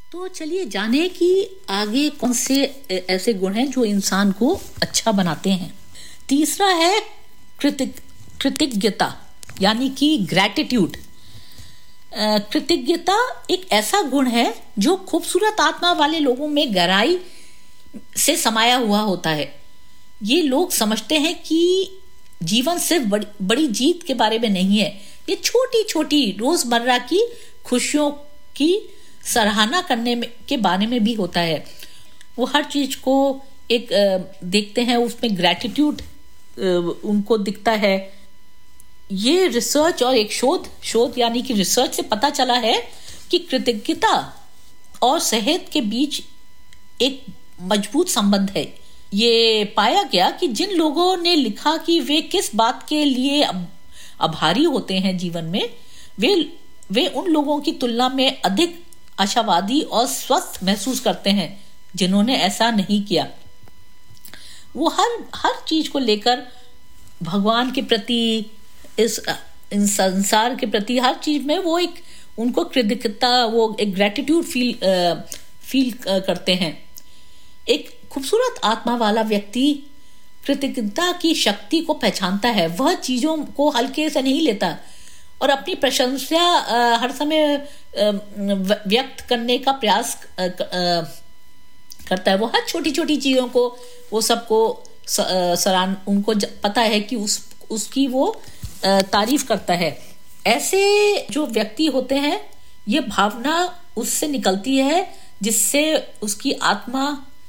तो चलिए जाने कि आगे कौन से ऐसे गुण हैं जो इंसान को अच्छा बनाते हैं। तीसरा है कृतज्ञता, यानी कि ग्रैटिट्यूड। कृतज्ञता एक ऐसा गुण है जो खूबसूरत आत्मा वाले लोगों में गहराई से समाया हुआ होता है। ये लोग समझते हैं कि जीवन सिर्फ बड़ी जीत के बारे में नहीं है, ये छोटी छोटी रोजमर्रा की खुशियों की सराहना करने के बारे में भी होता है। वो हर चीज को एक देखते हैं, उसमें ग्रैटिट्यूड उनको दिखता है। ये रिसर्च और एक शोध यानी कि रिसर्च से पता चला है कि कृतज्ञता और सेहत के बीच एक मजबूत संबंध है। ये पाया गया कि जिन लोगों ने लिखा कि वे किस बात के लिए आभारी होते हैं जीवन में, वे उन लोगों की तुलना में अधिक आशावादी और स्वस्थ महसूस करते हैं जिन्होंने ऐसा नहीं किया। वो हर चीज को लेकर भगवान के प्रति, इस संसार के प्रति, हर चीज में वो एक उनको कृतज्ञता, वो एक ग्रेटिट्यूड फील करते हैं। एक खूबसूरत आत्मा वाला व्यक्ति कृतज्ञता की शक्ति को पहचानता है। वह चीजों को हल्के से नहीं लेता और अपनी प्रशंसा हर समय व्यक्त करने का प्रयास करता है। वो हर छोटी छोटी चीजों को, वो सबको उनको पता है कि उसकी वो तारीफ करता है। ऐसे जो व्यक्ति होते हैं, ये भावना उससे निकलती है जिससे उसकी आत्मा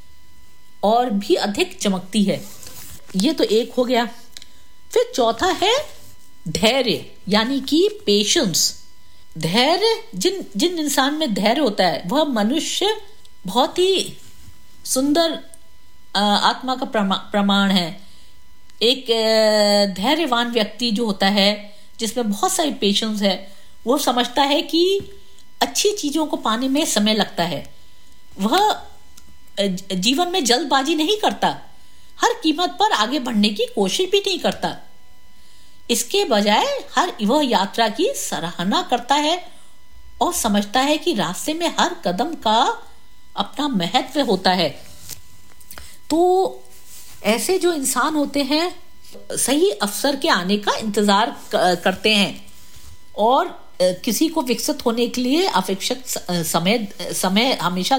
और भी अधिक चमकती है। ये तो एक हो गया। फिर चौथा है धैर्य, यानी कि पेशेंस। धैर्य, जिन इंसान में धैर्य होता है वह मनुष्य बहुत ही सुंदर आत्मा का प्रमाण है। एक धैर्यवान व्यक्ति जो होता है, जिसमें बहुत सारी पेशेंस है, वो समझता है कि अच्छी चीजों को पाने में समय लगता है। वह जीवन में जल्दबाजी नहीं करता, हर कीमत पर आगे बढ़ने की कोशिश भी नहीं करता। इसके बजाय वह यात्रा की सराहना करता है और समझता है कि रास्ते में हर कदम का अपना महत्व होता है। तो ऐसे जो इंसान होते हैं सही अवसर के आने का इंतजार करते हैं और किसी को विकसित होने के लिए आवश्यक समय हमेशा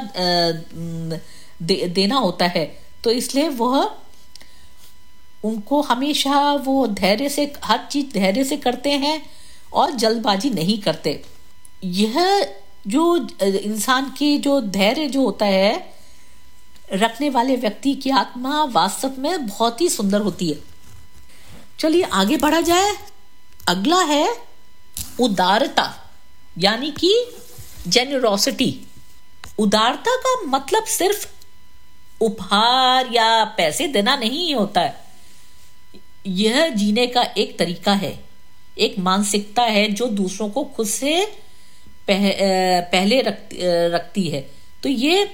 देना होता है। तो इसलिए वह उनको हमेशा वो धैर्य से हर चीज धैर्य से करते हैं और जल्दबाजी नहीं करते। यह जो इंसान की जो धैर्य जो होता है रखने वाले व्यक्ति की आत्मा वास्तव में बहुत ही सुंदर होती है। चलिए आगे बढ़ा जाए। अगला है उदारता, यानी कि जेनरोसिटी। उदारता का मतलब सिर्फ उपहार या पैसे देना नहीं होता है। यह जीने का एक तरीका है, एक मानसिकता है जो दूसरों को खुद से पहले रखती है। तो ये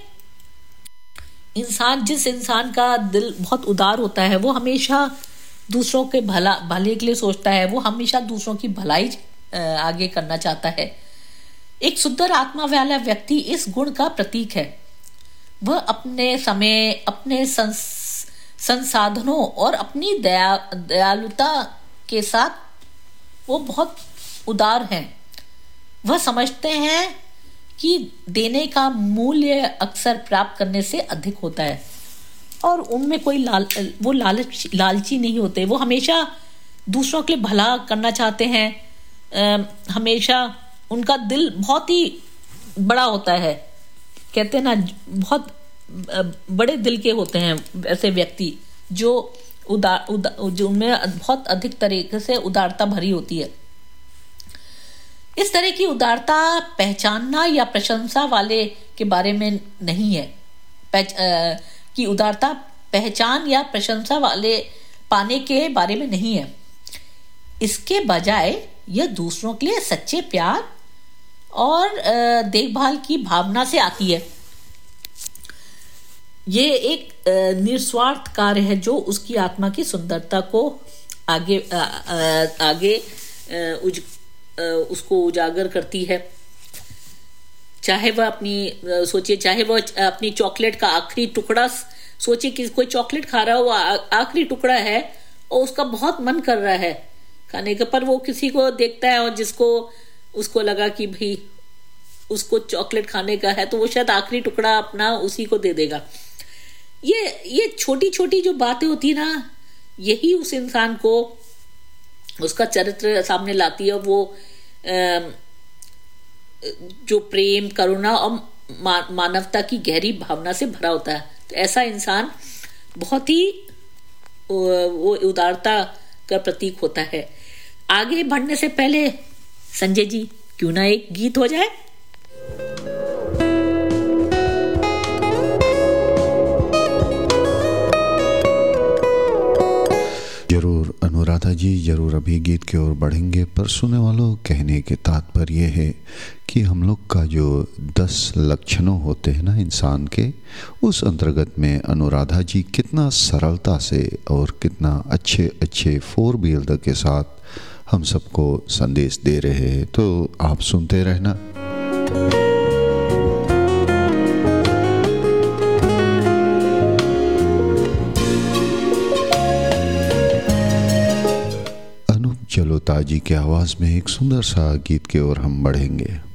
जिस इंसान का दिल बहुत उदार होता है, वो हमेशा दूसरों के भले के लिए सोचता है, वो हमेशा दूसरों की भलाई आगे करना चाहता है। एक सुंदर आत्मा वाला व्यक्ति इस गुण का प्रतीक है। वह अपने समय, अपने संसाधनों और अपनी दयालुता के साथ वो बहुत उदार हैं। वह समझते हैं कि देने का मूल्य अक्सर प्राप्त करने से अधिक होता है और उनमें कोई लालची नहीं होते। वो हमेशा दूसरों के लिए भला करना चाहते हैं। हमेशा उनका दिल बहुत ही बड़ा होता है। कहते हैं ना, बहुत बड़े दिल के होते हैं ऐसे व्यक्ति जो जो उनमें बहुत अधिक तरीके से उदारता भरी होती है। इस तरह की उदारता पहचानना या प्रशंसा वाले के बारे में नहीं है। कि उदारता पहचान या प्रशंसा वाले पाने के बारे में नहीं है। इसके बजाय यह दूसरों के लिए सच्चे प्यार और देखभाल की भावना से आती है। ये एक निस्वार्थ कार्य है जो उसकी आत्मा की सुंदरता को आगे उसको उजागर करती है। चाहे वह सोचिए, चाहे वह अपनी चॉकलेट का आखिरी टुकड़ा, सोचिए कि कोई चॉकलेट खा रहा हो, वो आखिरी टुकड़ा है और उसका बहुत मन कर रहा है खाने का, पर वो किसी को देखता है और जिसको उसको लगा कि भाई उसको चॉकलेट खाने का है, तो वो शायद आखिरी टुकड़ा अपना उसी को दे देगा। ये छोटी छोटी जो बातें होती है ना, यही उस इंसान को उसका चरित्र सामने लाती है। वो जो प्रेम, करुणा और मानवता की गहरी भावना से भरा होता है। तो ऐसा इंसान बहुत ही वो उदारता का प्रतीक होता है। आगे बढ़ने से पहले संजय जी, क्यों ना एक गीत हो जाए। जरूर अनुराधा जी, जरूर अभी गीत की ओर बढ़ेंगे, पर सुने वालों, कहने के तात्पर्य है कि हम लोग का जो 10 लक्षणों होते हैं ना इंसान के, उस अंतर्गत में अनुराधा जी कितना सरलता से और कितना अच्छे अच्छे 4 व्हीलर के साथ हम सबको संदेश दे रहे हैं। तो आप सुनते रहना। अनूप जलोटा जी की आवाज़ में एक सुंदर सा गीत की ओर हम बढ़ेंगे।